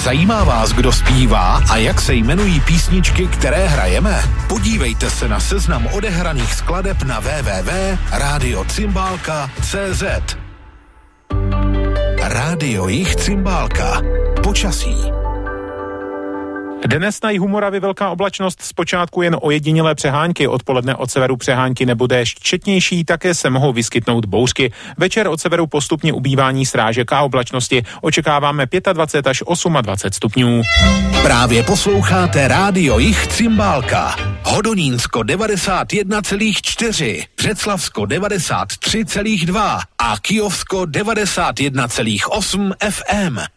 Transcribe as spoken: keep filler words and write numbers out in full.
Zajímá vás, kdo zpívá a jak se jmenují písničky, které hrajeme? Podívejte se na seznam odehraných skladeb na w w w tečka radio cymbálka tečka c z. Rádio Jich Cymbálka. Počasí. Dnes na jihu Moravy velká oblačnost, zpočátku jen ojedinělé přehánky, odpoledne od severu přehánky nebo déšť četnější, také se mohou vyskytnout bouřky. Večer od severu postupně ubývání srážek a oblačnosti. Očekáváme dvacet pět až dvacet osm stupňů. Právě posloucháte Rádio Jich Cymbálka. Hodonínsko devadesát jedna celá čtyři, Břeclavsko devadesát tři celá dva a Kyjovsko devadesát jedna celá osm F M.